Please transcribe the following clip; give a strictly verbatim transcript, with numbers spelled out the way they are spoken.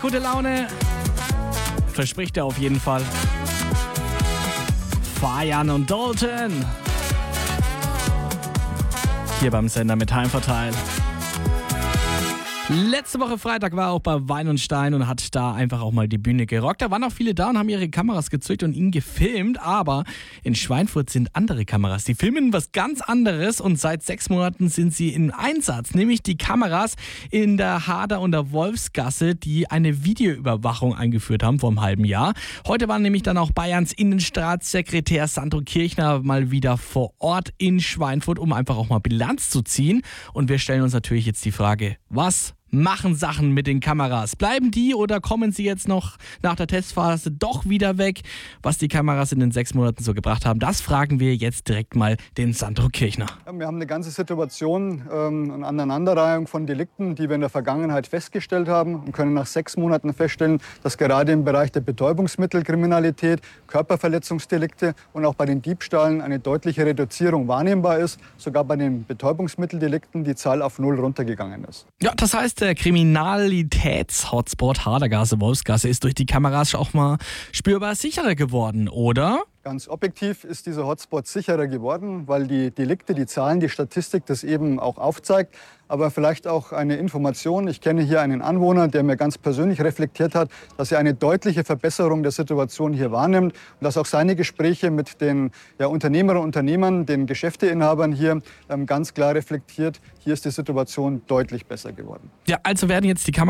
Gute Laune verspricht er auf jeden Fall. Fajan und Dalton. Hier beim Sender mit Heimverteil. Letzte Woche Freitag war er auch bei Wein und Stein und hat da einfach auch mal die Bühne gerockt. Da waren auch viele da und haben ihre Kameras gezückt und ihn gefilmt. Aber in Schweinfurt sind andere Kameras. Die filmen was ganz anderes und seit sechs Monaten sind sie in Einsatz. Nämlich die Kameras in der Hader- und der Wolfsgasse, die eine Videoüberwachung eingeführt haben vor einem halben Jahr. Heute war nämlich dann auch Bayerns Innenstaatssekretär Sandro Kirchner mal wieder vor Ort in Schweinfurt, um einfach auch mal Bilanz zu ziehen. Und wir stellen uns natürlich jetzt die Frage, was machen Sachen mit den Kameras? Bleiben die oder kommen sie jetzt noch nach der Testphase doch wieder weg? Was die Kameras in den sechs Monaten so gebracht haben, das fragen wir jetzt direkt mal den Sandro Kirchner. Ja, wir haben eine ganze Situation, ähm, eine Aneinanderreihung von Delikten, die wir in der Vergangenheit festgestellt haben und können nach sechs Monaten feststellen, dass gerade im Bereich der Betäubungsmittelkriminalität, Körperverletzungsdelikte und auch bei den Diebstahlen eine deutliche Reduzierung wahrnehmbar ist. Sogar bei den Betäubungsmitteldelikten die Zahl auf null runtergegangen ist. Ja, das heißt, der Kriminalitäts-Hotspot Hadergasse-Wolfsgasse ist durch die Kameras auch mal spürbar sicherer geworden, oder? Ganz objektiv ist dieser Hotspot sicherer geworden, weil die Delikte, die Zahlen, die Statistik das eben auch aufzeigt. Aber vielleicht auch eine Information. Ich kenne hier einen Anwohner, der mir ganz persönlich reflektiert hat, dass er eine deutliche Verbesserung der Situation hier wahrnimmt und dass auch seine Gespräche mit den ja, Unternehmerinnen und Unternehmern, den Geschäfteinhabern hier ähm, ganz klar reflektiert, hier ist die Situation deutlich besser geworden. Ja, also werden jetzt die Kameras